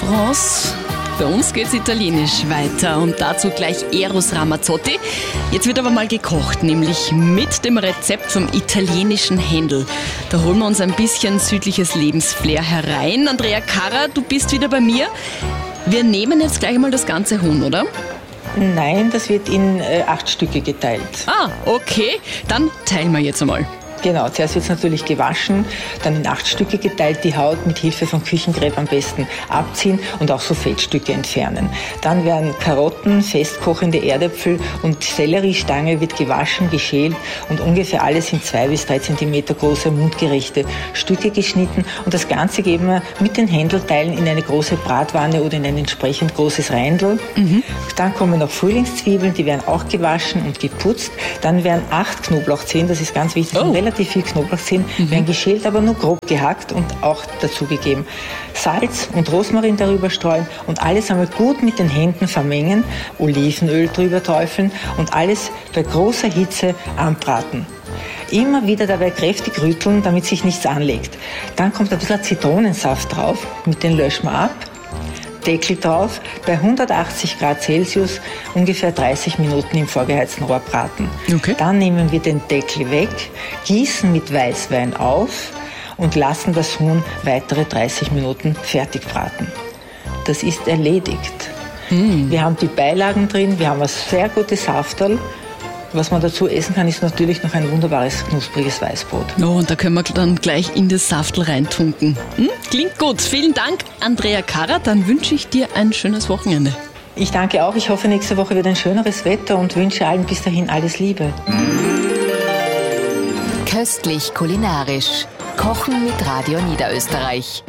Florence. Bei uns geht's italienisch weiter und dazu gleich Eros Ramazzotti. Jetzt wird aber mal gekocht, nämlich mit dem Rezept vom italienischen Händel. Da holen wir uns ein bisschen südliches Lebensflair herein. Andrea Carra, du bist wieder bei mir. Wir nehmen jetzt gleich mal das ganze Huhn, oder? Nein, das wird in 8 Stücke geteilt. Ah, okay. Dann teilen wir jetzt einmal. Genau, zuerst wird es natürlich gewaschen, dann in 8 Stücke geteilt, die Haut mit Hilfe von Küchengreb am besten abziehen und auch so Fettstücke entfernen. Dann werden Karotten, festkochende Erdäpfel und Selleriestange wird gewaschen, geschält und ungefähr alles in 2 bis 3 Zentimeter große mundgerechte Stücke geschnitten. Und das Ganze geben wir mit den Händelteilen in eine große Bratwanne oder in ein entsprechend großes Reindl. Dann kommen noch Frühlingszwiebeln, die werden auch gewaschen und geputzt. Dann werden 8 Knoblauchzehen, das ist ganz wichtig, relativ viel Knoblauchzehen, werden geschält, aber nur grob gehackt und auch dazugegeben. Salz und Rosmarin darüber streuen und alles einmal gut mit den Händen vermengen, Olivenöl drüber träufeln und alles bei großer Hitze anbraten. Immer wieder dabei kräftig rütteln, damit sich nichts anlegt. Dann kommt ein bisschen Zitronensaft drauf, mit den löschen wir ab. Deckel drauf, bei 180 Grad Celsius ungefähr 30 Minuten im vorgeheizten Rohr braten. Okay. Dann nehmen wir den Deckel weg, gießen mit Weißwein auf und lassen das Huhn weitere 30 Minuten fertig braten. Das ist erledigt. Wir haben die Beilagen drin, wir haben ein sehr gutes Safterl. Was man dazu essen kann, ist natürlich noch ein wunderbares, knuspriges Weißbrot. Oh, und da können wir dann gleich in das Saftel reintunken. Klingt gut. Vielen Dank, Andrea Carra. Dann wünsche ich dir ein schönes Wochenende. Ich danke auch. Ich hoffe, nächste Woche wird ein schöneres Wetter und wünsche allen bis dahin alles Liebe. Köstlich kulinarisch. Kochen mit Radio Niederösterreich.